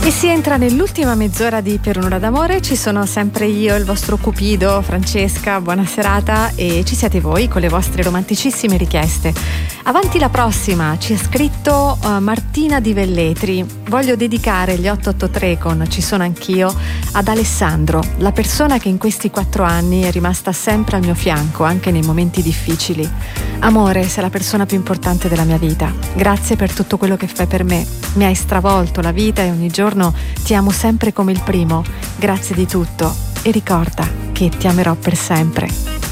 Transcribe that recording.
E si entra nell'ultima mezz'ora di Per un'ora d'amore. Ci sono sempre io, il vostro Cupido, Francesca, buona serata, e ci siete voi con le vostre romanticissime richieste. Avanti la prossima, ci ha scritto Martina di Velletri. Voglio dedicare gli 883 con Ci sono anch'io ad Alessandro, la persona che in questi 4 anni è rimasta sempre al mio fianco, anche nei momenti difficili. Amore, sei la persona più importante della mia vita. Grazie per tutto quello che fai per me. Mi hai stravolto la vita e ogni giorno ti amo sempre come il primo. Grazie di tutto e ricorda che ti amerò per sempre.